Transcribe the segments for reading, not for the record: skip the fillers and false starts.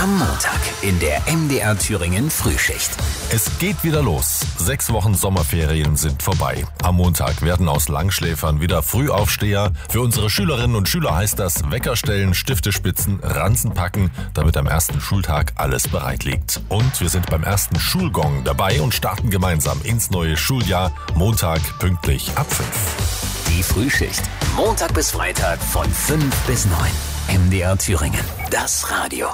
Am Montag in der MDR Thüringen Frühschicht. Es geht wieder los. 6 Wochen Sommerferien sind vorbei. Am Montag werden aus Langschläfern wieder Frühaufsteher. Für unsere Schülerinnen und Schüler heißt das Wecker stellen, Stifte spitzen, Ranzen packen, damit am ersten Schultag alles bereit liegt. Und wir sind beim ersten Schulgong dabei und starten gemeinsam ins neue Schuljahr. Montag pünktlich ab 5. Die Frühschicht. Montag bis Freitag von 5 bis 9. MDR Thüringen. Das Radio.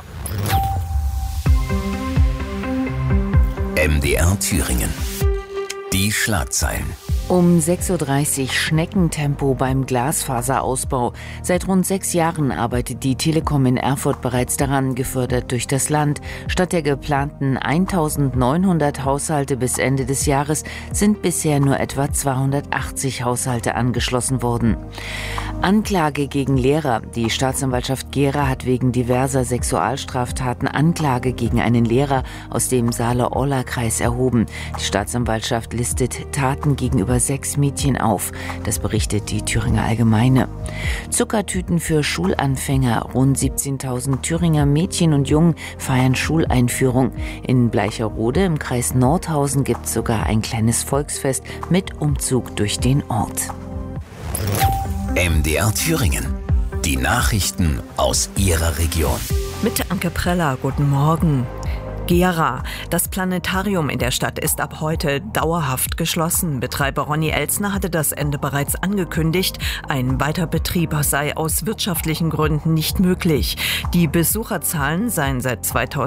MDR Thüringen. Die Schlagzeilen. Um 6.30 Uhr Schneckentempo beim Glasfaserausbau. Seit rund 6 Jahren arbeitet die Telekom in Erfurt bereits daran, gefördert durch das Land. Statt der geplanten 1.900 Haushalte bis Ende des Jahres sind bisher nur etwa 280 Haushalte angeschlossen worden. Anklage gegen Lehrer. Die Staatsanwaltschaft Gera hat wegen diverser Sexualstraftaten Anklage gegen einen Lehrer aus dem Saale-Orla-Kreis erhoben. Die Staatsanwaltschaft listet Taten gegenüber 6 Mädchen auf. Das berichtet die Thüringer Allgemeine. Zuckertüten für Schulanfänger. Rund 17.000 Thüringer Mädchen und Jungen feiern Schuleinführung. In Bleicherode im Kreis Nordhausen gibt es sogar ein kleines Volksfest mit Umzug durch den Ort. MDR Thüringen. Die Nachrichten aus Ihrer Region. Mit Anke Preller, guten Morgen. Gera. Das Planetarium in der Stadt ist ab heute dauerhaft geschlossen. Betreiber Ronny Elsner hatte das Ende bereits angekündigt. Ein Weiterbetrieb sei aus wirtschaftlichen Gründen nicht möglich. Die Besucherzahlen seien seit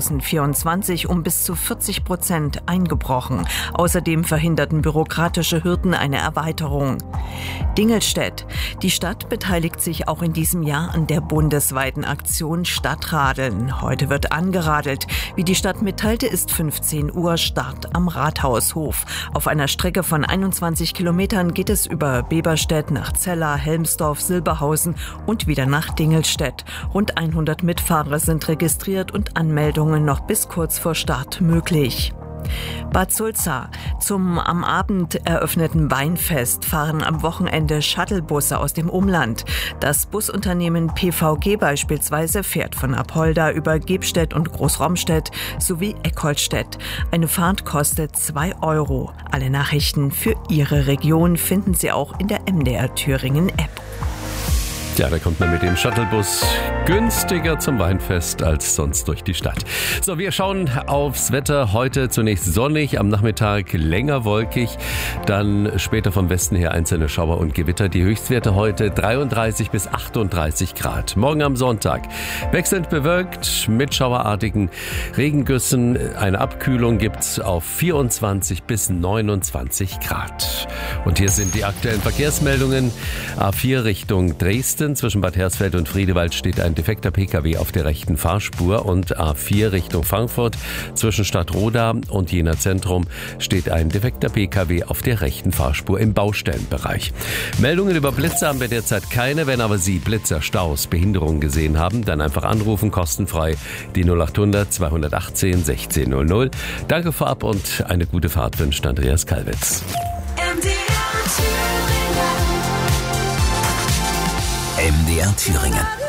2024 um bis zu 40% eingebrochen. Außerdem verhinderten bürokratische Hürden eine Erweiterung. Dingelstädt. Die Stadt beteiligt sich auch in diesem Jahr an der bundesweiten Aktion Stadtradeln. Heute wird angeradelt. Wie die Stadt mitteilte, ist 15 Uhr Start am Rathaushof. Auf einer Strecke von 21 Kilometern geht es über Beberstedt nach Zella, Helmsdorf, Silberhausen und wieder nach Dingelstädt. Rund 100 Mitfahrer sind registriert und Anmeldungen noch bis kurz vor Start möglich. Bad Sulza. Zum am Abend eröffneten Weinfest fahren am Wochenende Shuttlebusse aus dem Umland. Das Busunternehmen PVG beispielsweise fährt von Apolda über Gebstedt und Großromstedt sowie Eckholtstedt. Eine Fahrt kostet 2 €. Alle Nachrichten für Ihre Region finden Sie auch in der MDR Thüringen App. Ja, da kommt man mit dem Shuttlebus günstiger zum Weinfest als sonst durch die Stadt. So, wir schauen aufs Wetter. Heute zunächst sonnig, am Nachmittag länger wolkig, dann später vom Westen her einzelne Schauer und Gewitter. Die Höchstwerte heute 33 bis 38 Grad. Morgen am Sonntag wechselnd bewölkt mit schauerartigen Regengüssen. Eine Abkühlung gibt's auf 24 bis 29 Grad. Und hier sind die aktuellen Verkehrsmeldungen. A4 Richtung Dresden. Zwischen Bad Hersfeld und Friedewald steht ein defekter Pkw auf der rechten Fahrspur und A4 Richtung Frankfurt zwischen Stadtroda und Jena Zentrum steht ein defekter Pkw auf der rechten Fahrspur im Baustellenbereich. Meldungen über Blitze haben wir derzeit keine. Wenn aber Sie Blitzer, Staus, Behinderungen gesehen haben, dann einfach anrufen, kostenfrei die 0800 218 1600. Danke vorab und eine gute Fahrt wünscht Andreas Kalwitz. MDR Thüringen.